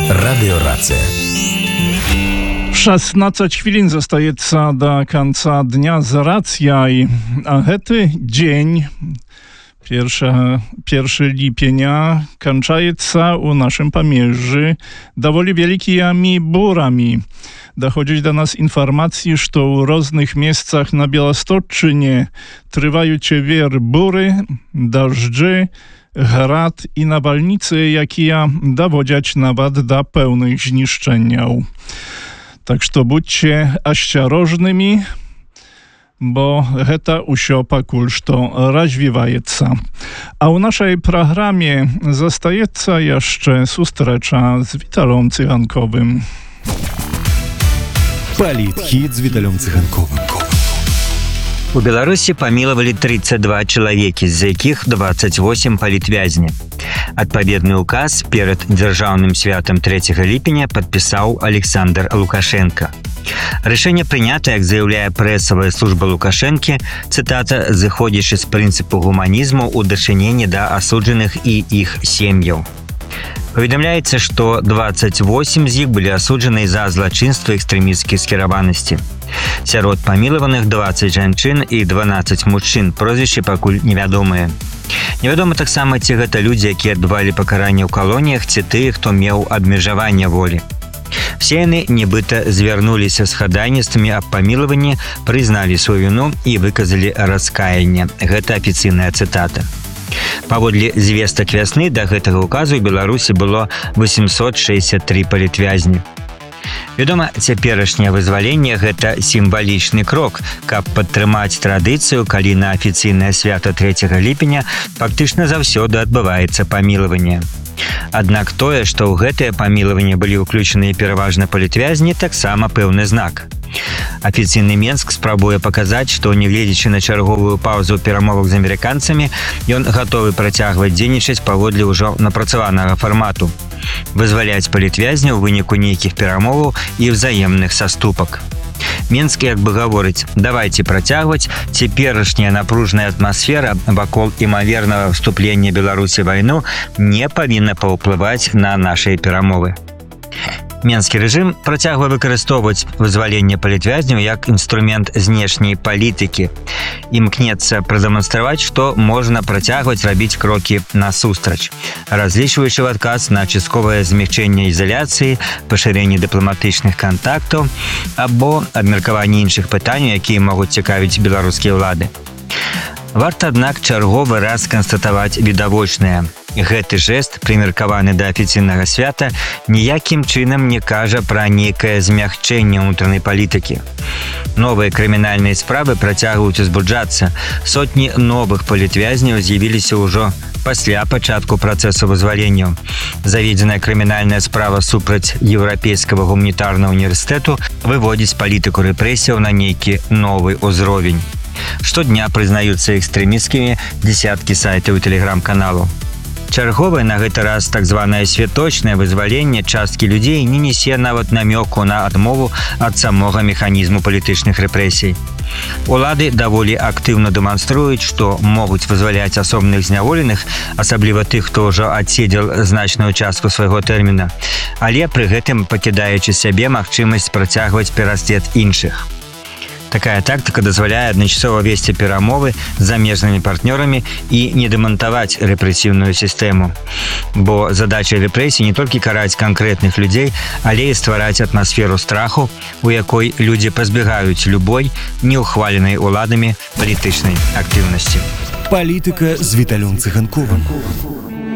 Радиорация. 16 хвілін застаецца да канца дня за рацыяй, а гэты дзень 1 ліпеня канчаецца ў нашым памежжы даволі вялікімі бурамі. Доходзіць да нас інфармацыі, што ў розных месцах на Беласточчыне трываюць буры, дажджы, град і навальніцы, якія даводзяць нават да пэўных знішчэнняў. Так што будьце асцярожнымі, бо гэта ўсё пакуль што развіваецца. А ў нашай праграме застаецца яшчэ сустрэча з Віталем Цыганковым. Палітхіт з Віталем Цыганковым. У Беларусі памілавалі 32 чалавекі, з якіх 28 палітвязні. Адпаведны указ перад дзяржаўным святам 3 ліпеня падпісаў Александр Лукашенко. Рашэнне прынята, як заяўляе прэсавая служба Лукашэнкі, цытата, зыходзячы з прынцыпу гуманізму ў дачыненні да асуджаных і іх сем'яў. Паведамляецца, што 28 з іх былі асуджаны за злачынства экстрэмісцкай скіраванасці. Сярод памілаваных 20 жанчын і 12 мужчын, прозвішчы пакуль невядомыя. Невядома таксама, ці гэта людзі, якія адбывалі пакаранне ў калоніях, ці тыя, хто меў абмежаванне волі. Все яны нібыта звярнуліся з хадайніцтвамі аб памілаванні, прызналі сваю віну і выказалі раскаянне. Гэта афіцыйная цытата. Паводле звестак вясны да гэтага указу ў Беларусі было 863 палітвязні. Вядома, цяперашняе вызваленне – гэта сімвалічны крок, каб падтрымаць традыцыю, калі на афіцыйнае свята 3 ліпеня фактычна заўсёды адбываецца памілаванне. Аднак тое, што ў гэтае памілаванне былі ўключаныя пераважна палітвязні, таксама пэўны знак. Афіцыйны Менск спрабуе паказаць, што, нягледзячы на чарговую паўзу перамовах з амерыканцамі, ён гатовы працягваць дзейнічаць паводле ўжо напрацаванага фармату. Вызваляць палітвязняў у выніку нейкіх перамоваў і ўзаемных саступак. Менск як бы гаворыць: давайце працягваць, цяперашняя напружная атмасфера вакол імавернага вступлення Беларусі ў вайну не павінна паўплываць на нашыя перамовы. Менскі рэжым працягвае выкарыстоўваць вызваленне палітвязняў як інструмент знешняй палітыкі. Імкнецца прадэманстраваць, што можна працягваць рабіць крокі насустрач, разлічваючы ў адказ на частковае змягчэнне ізаляцыі, пашырэнне дыпламатычных кантактаў або абмеркаванне іншых пытанняў, якія могуць цікавіць беларускія ўлады. Варта, аднак, чарговы раз канстатаваць відавочнае. Гэты жэст, прымеркаваны да афіцыйнага свята, ніякім чынам не кажа пра нейкае змягчэнне ўнутранай палітыкі. Новыя крымінальныя справы працягваюць узбуджацца. Сотні новых палітвязняў з'явіліся ўжо пасля пачатку працэсу вызваленняў. Заведзеная крымінальная справа супраць Еўрапейскага гуманітарнага універсітэту выводзіць палітыку рэпрэсіяў на нейкі новы ўзровень. Штодня прызнаюцца экстрэмісцкімі дзесяткі сайтаў і тэлеграм-каналаў. Чарговае на гэты раз так званае святочнае вызваленне часткі людзей не несе нават намёку на адмову ад самога механізму палітычных рэпрэсій. Улады даволі актыўна дэманструюць, што могуць вызваляць асобных зняволеных, асабліва тых, хто ўжо адседзеў значную частку свайго тэрміна, але пры гэтым пакідаючы сябе магчымасць працягваць пераслед іншых. Такая тактыка дазваляе адначасова весці перамовы з замежнымі партнёрамі і не дэмантаваць рэпрэсіўную сістэму. Бо задача рэпрэсій не толькі караць канкрэтных людзей, але і ствараць атмасферу страху, у якой людзі пазбягаюць любой неўхваленай уладамі палітычнай актыўнасці. Палітыка з Віталем Цыганковым.